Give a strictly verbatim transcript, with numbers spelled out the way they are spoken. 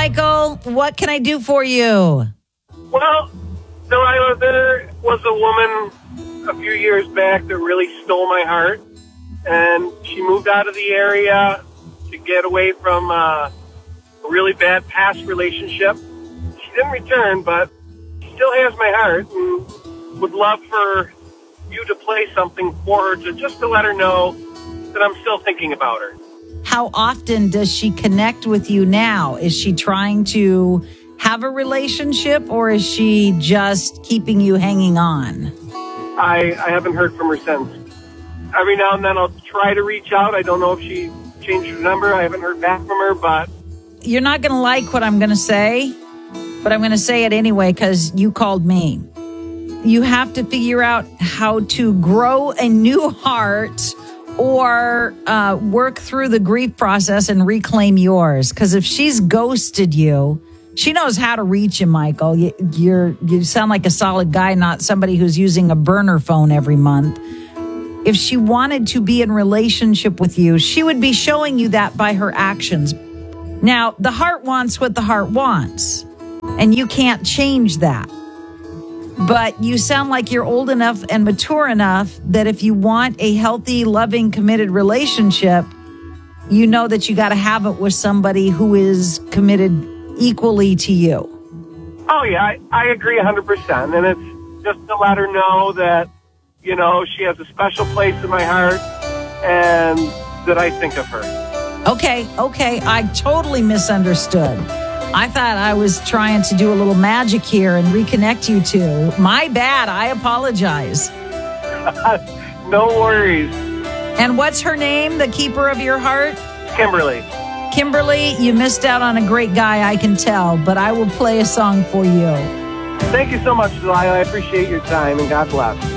Michael. What can I do for you? Well, Delilah, there was a woman a few years back that really stole my heart. And she moved out of the area to get away from uh, a really bad past relationship. She didn't return, but she still has my heart and would love for you to play something for her to just to let her know that I'm still thinking about her. How often does she connect with you now? Is she trying to have a relationship, or is she just keeping you hanging on? I, I haven't heard from her since. Every now and then I'll try to reach out. I don't know if she changed her number. I haven't heard back from her, but... You're not going to like what I'm going to say, but I'm going to say it anyway because you called me. You have to figure out how to grow a new heart or uh, work through the grief process and reclaim yours. Because if she's ghosted you, she knows how to reach you, Michael. You, you're, you sound like a solid guy, not somebody who's using a burner phone every month. If she wanted to be in relationship with you, she would be showing you that by her actions. Now, the heart wants what the heart wants, and you can't change that. But you sound like you're old enough and mature enough that if you want a healthy, loving, committed relationship, you know that you got to have it with somebody who is committed equally to you. Oh, yeah, I, I agree one hundred percent. And it's just to let her know that, you know, she has a special place in my heart and that I think of her. Okay, okay, I totally misunderstood. I thought I was trying to do a little magic here and reconnect you two. My bad. I apologize. No worries. And what's her name, the keeper of your heart? Kimberly. Kimberly, you missed out on a great guy, I can tell, but I will play a song for you. Thank you so much, Delilah. I appreciate your time, and God bless.